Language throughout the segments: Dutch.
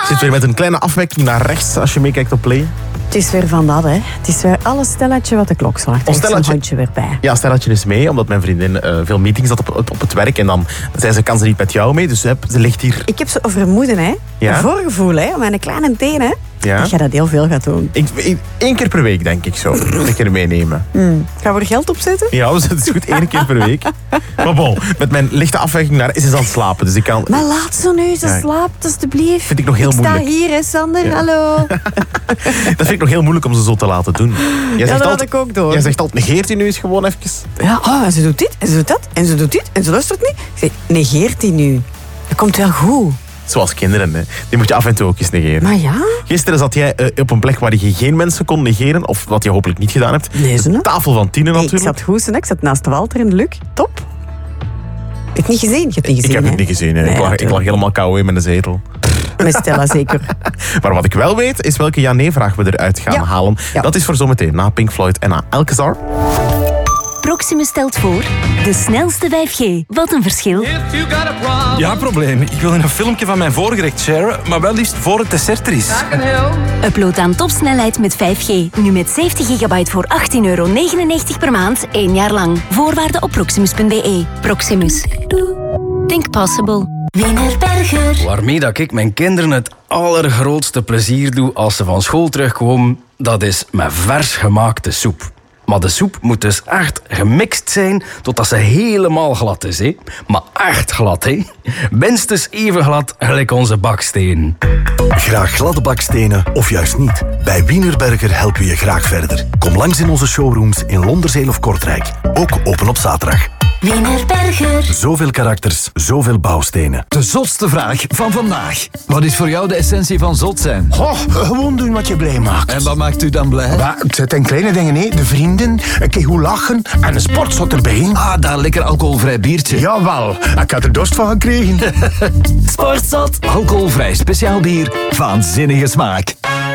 Zit weer met een kleine afwijking naar rechts als je meekijkt op Play. Het is weer van dat, hè. Het is weer alles stelletje wat de klok slaat. Er is een handje weer bij. Ja, stelletje is mee, omdat mijn vriendin veel meetings had op het werk. En dan zei ze, kan ze niet met jou mee, dus ze ligt hier. Ik heb zo vermoeden, hè. Ja? Een voorgevoel, hè. Om mijn kleine tenen. Ja? Dat je dat heel veel gaat doen. 1 keer per week, denk ik zo. Dat ik er meenemen. Gaan we er geld op zetten? Ja, dus het is goed, 1 keer per week. Maar bon, met mijn lichte afwijking naar is ze aan het slapen. Dus ik kan... Maar laat ze nu, ze slaapt, alstublieft. Vind ik nog heel moeilijk. Ik sta hier, hè, Sander. Hallo. Dat vind ik nog heel moeilijk om ze zo te laten doen. Dat had ik ook door. Jij zegt altijd, negeert hij nu eens gewoon even? Ja, en ze doet dit, en ze doet dat, en ze doet dit, en ze luistert niet. Ik zeg, negeert die nu. Dat komt wel goed. Zoals kinderen, hè. Die moet je af en toe ook eens negeren. Maar ja. Gisteren zat jij op een plek waar je geen mensen kon negeren. Of wat je hopelijk niet gedaan hebt. Nee, de tafel van Tine natuurlijk. Ik zat goed, ik zat naast Walter en Luc. Top. Heb je het niet gezien? Je hebt het niet gezien, Ik heb het niet gezien. Nee, ik lag helemaal kou in mijn zetel. Met Stella zeker. Maar wat ik wel weet, is welke ja-nee-vraag we eruit gaan halen. Ja. Dat is voor zometeen, na Pink Floyd en na Alcazar. Proximus stelt voor de snelste 5G. Wat een verschil. Ja, probleem. Ik wil een filmpje van mijn voorgerecht sharen, maar wel liefst voor het dessert er is. Upload aan topsnelheid met 5G. Nu met 70 gigabyte voor €18,99 per maand, 1 jaar lang. Voorwaarden op proximus.be. Proximus. Think possible. Wienerberger. Waarmee dat ik mijn kinderen het allergrootste plezier doe als ze van school terugkomen, dat is met vers gemaakte soep. Maar de soep moet dus echt gemixt zijn totdat ze helemaal glad is, hè? Maar echt glad, hè? Minstens even glad gelijk onze baksteen. Graag gladde bakstenen of juist niet? Bij Wienerberger helpen we je graag verder. Kom langs in onze showrooms in Londerzeel of Kortrijk. Ook open op zaterdag. Wienerberger. Zoveel karakters, zoveel bouwstenen. De zotste vraag van vandaag. Wat is voor jou de essentie van zot zijn? Gewoon doen wat je blij maakt. En wat maakt u dan blij? Het zijn kleine dingen, hè. De vrienden, een keer goed lachen en een sportzot erbij. Daar lekker alcoholvrij biertje. Jawel, ik had er dorst van gekregen. Sportzot. Alcoholvrij speciaal bier. Waanzinnige smaak.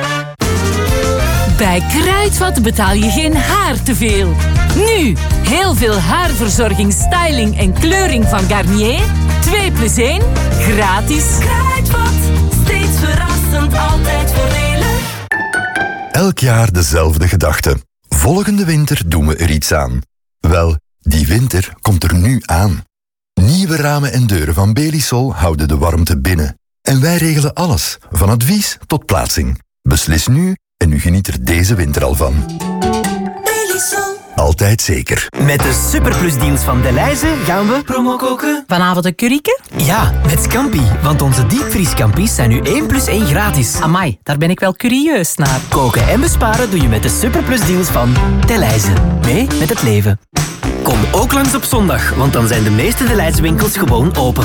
Bij Kruidvat betaal je geen haar te veel. Nu, heel veel haarverzorging, styling en kleuring van Garnier. 2+1, gratis. Kruidvat, steeds verrassend, altijd voordelig. Elk jaar dezelfde gedachte. Volgende winter doen we er iets aan. Wel, die winter komt er nu aan. Nieuwe ramen en deuren van Belisol houden de warmte binnen. En wij regelen alles, van advies tot plaatsing. Beslis nu en u geniet er deze winter al van. Belisol. Altijd zeker. Met de superplusdeals van Delhaize gaan we promo koken. Vanavond een curryke? Ja, met Scampi. Want onze diepvrieskampi's zijn nu 1+1 gratis. Amai, daar ben ik wel curieus naar. Koken en besparen doe je met de superplusdeals van Delhaize. Mee met het leven. Kom ook langs op zondag, want dan zijn de meeste Delhaize winkels gewoon open.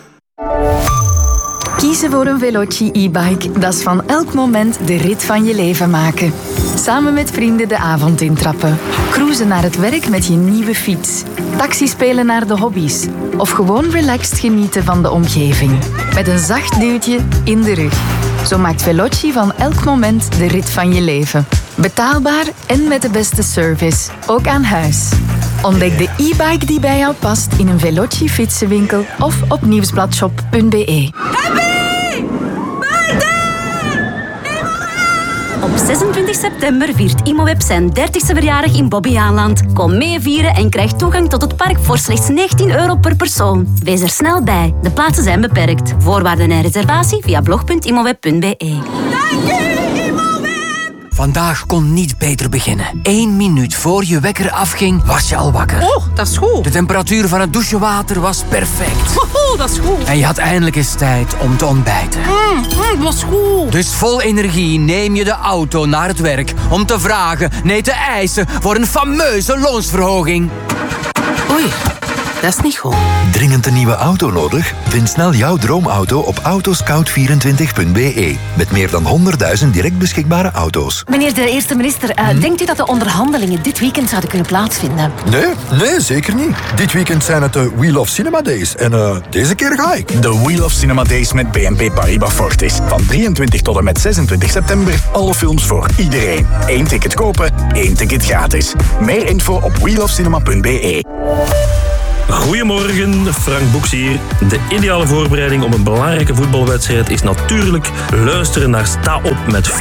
Kiezen voor een Veloci e-bike, dat is van elk moment de rit van je leven maken. Samen met vrienden de avond intrappen. Cruisen naar het werk met je nieuwe fiets. Taxi spelen naar de hobby's. Of gewoon relaxed genieten van de omgeving. Met een zacht duwtje in de rug. Zo maakt Veloci van elk moment de rit van je leven. Betaalbaar en met de beste service. Ook aan huis. Ontdek de e-bike die bij jou past in een Veloci fietsenwinkel of op nieuwsbladshop.be. Op 26 september viert Imoweb zijn 30ste verjaardag in Bobbejaanland. Kom mee vieren en krijg toegang tot het park voor slechts €19 per persoon. Wees er snel bij. De plaatsen zijn beperkt. Voorwaarden en reservatie via blog.imoweb.be. Dank u, Imoweb! Vandaag kon niet beter beginnen. 1 minuut voor je wekker afging, was je al wakker. Oh, dat is goed. De temperatuur van het douchewater was perfect. Oh, dat is goed. En je had eindelijk eens tijd om te ontbijten. Dat was goed. Dus vol energie neem je de auto naar het werk om te vragen, nee te eisen voor een fameuze loonsverhoging. Oei, dat is niet goed. Dringend een nieuwe auto nodig? Vind snel jouw droomauto op autoscout24.be. Met meer dan 100.000 direct beschikbare auto's. Meneer de eerste minister, denkt u dat de onderhandelingen dit weekend zouden kunnen plaatsvinden? Nee, zeker niet. Dit weekend zijn het de Wheel of Cinema Days. En deze keer ga ik. De Wheel of Cinema Days met BNP Paribas Fortis. Van 23 tot en met 26 september. Alle films voor iedereen. 1 ticket kopen, 1 ticket gratis. Meer info op wheelofcinema.be. Goedemorgen, Frank Boeks hier. De ideale voorbereiding op een belangrijke voetbalwedstrijd is natuurlijk luisteren naar Sta Op met